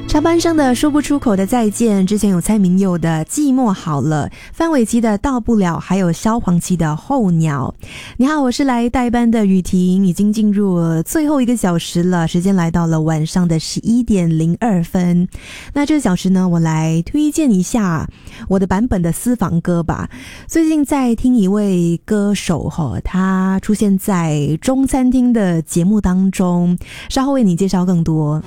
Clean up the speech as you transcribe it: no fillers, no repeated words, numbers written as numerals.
插班生的说不出口的再见，之前有蔡明佑的寂寞好了，范玮琪的到不了，还有萧煌奇的候鸟。你好，我是来代班的雨婷，已经进入了最后1个小时了，时间来到了晚上的11点02分。那这个小时呢，我来推荐一下我的版本的私房歌吧。最近在听一位歌手他出现在中餐厅的节目当中，稍后为你介绍更多。